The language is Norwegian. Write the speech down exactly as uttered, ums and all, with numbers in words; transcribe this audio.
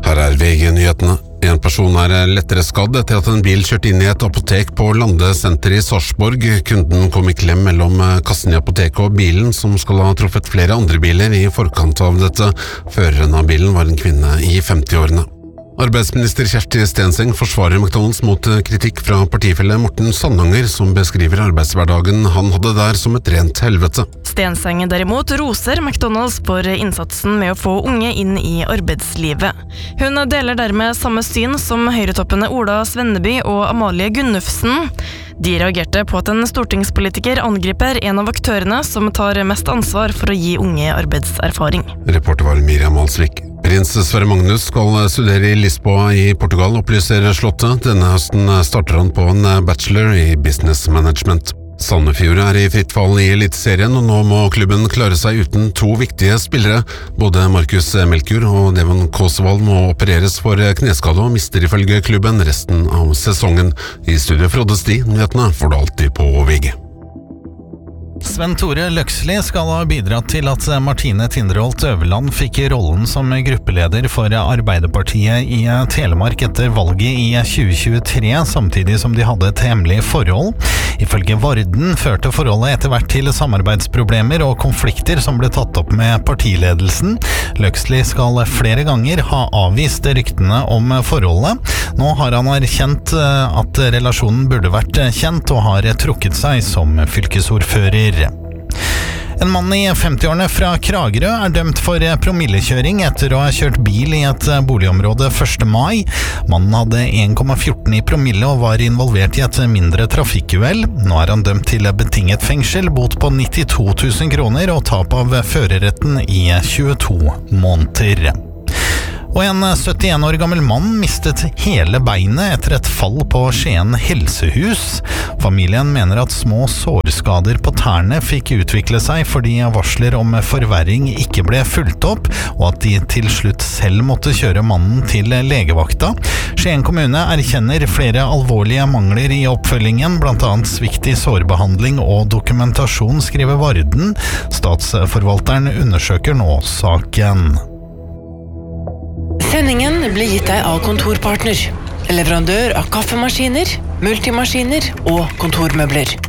Her er V G-nyhetene. En person er lettere skadd etter at en bil kjørte inn i et apotek på Lande Senter i Sarpsborg. Kunden kom i klem mellom kassen i apoteket og bilen, som skal ha truffet flere andre biler i forkant av dette. Føreren av bilen var en kvinne i femti-årene. Arbeidsminister Kjersti Stenseng forsvarer McDonalds mot kritikk fra partifelle Morten Sandanger, som beskriver arbeidshverdagen han hadde der som et rent helvete. Stenseng derimot roser McDonalds for innsatsen med å få unge inn i arbeidslivet. Hun deler dermed samme syn som høyretoppene Ola Svenneby og Amalie Gunnufsen. De reagerte på at en stortingspolitiker angriper en av aktørene som tar mest ansvar for å gi unge arbeidserfaring. Reporter var Miriam Alsvik. Prins Sverre Magnus skal studere i Lisboa i Portugal, opplyser slottet. Denne høsten starter han på en bachelor i business management. Sandefjord er i fritt fall i eliteserien, og nå må klubben klare seg uten to viktige spillere. Både Markus Melkur og Devon Kåsvold må opereres for kneskade og mister ifølge klubben resten av sesongen. I studio Frode Sti, nyhetene får du alltid på V G. Sven Tore Løksli skal ha bidratt til at Martine Tinderholt Øverland fikk rollen som gruppeleder for Arbeiderpartiet i Telemark etter valget i tjue tjuetre, samtidig som de hadde et hemmelig forhold. Ifølge Varden førte forholdet etter hvert til samarbeidsproblemer og konflikter som ble tatt opp med partiledelsen. Løksli skal flere ganger ha avvist ryktene om forholdet. Nå har han erkjent at relasjonen burde vært kjent og har trukket seg som fylkesordfører. En mann i femti-årene fra Kragerø er dømt for promillekjøring etter å ha kjørt bil i et boligområde første mai. Mannen hadde en komma fjorten i promille og var involvert i et mindre trafikkuhell. Nå er han dømt til betinget fengsel, bot på nittito tusen kroner og tap av førerretten i tjueto måneder. Og en syttien år gammel mann mistet hele beinet etter et fall på Skien helsehus. Familien mener at små sårskader på tærne fikk utvikle seg fordi varsler om forverring ikke ble fulgt opp, og at de til slutt selv måtte kjøre mannen til legevakta. Skien kommune erkjenner flere alvorlige mangler i oppfølgingen, blant annet svikt i sårbehandling og dokumentasjon, skriver Varden. Statsforvalteren undersøker nå saken. Sendingen blir gitt deg av Kontorpartner, leverandør av kaffemaskiner, multimaskiner og kontormøbler.